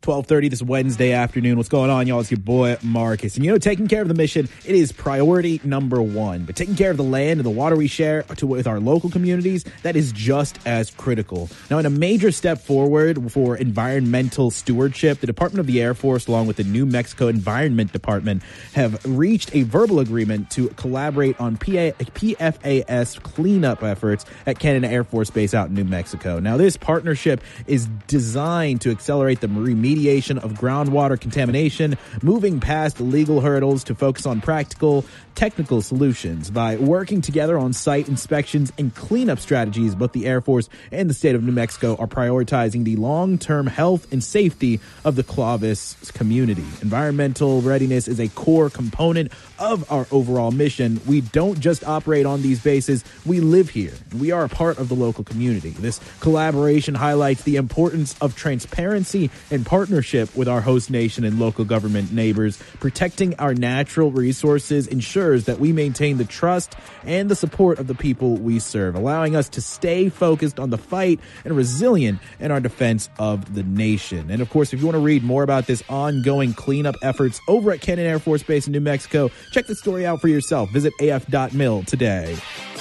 12:30 this Wednesday afternoon. What's going on, y'all? It's your boy, Marcus. And taking care of the mission, it is priority number one. But taking care of the land and the water we share with our local communities, that is just as critical. Now, in a major step forward for environmental stewardship, the Department of the Air Force, along with the New Mexico Environment Department, have reached a verbal agreement to collaborate on PFAS cleanup efforts at Cannon Air Force Base out in New Mexico. Now, this partnership is designed to accelerate the remediation of groundwater contamination, moving past legal hurdles to focus on practical, technical solutions. By working together on site inspections and cleanup strategies, both the Air Force and the state of New Mexico are prioritizing the long-term health and safety of the Clovis community. Environmental readiness is a core component of our overall mission. We don't just operate on these bases, we live here. We are a part of the local community. This collaboration highlights the importance of transparency and partnership with our host nation and local government neighbors. Protecting our natural resources ensures that we maintain the trust and the support of the people we serve, allowing us to stay focused on the fight and resilient in our defense of the nation. And of course, if you want to read more about this ongoing cleanup efforts over at Cannon Air Force Base in New Mexico, check the story out for yourself. Visit af.mil today.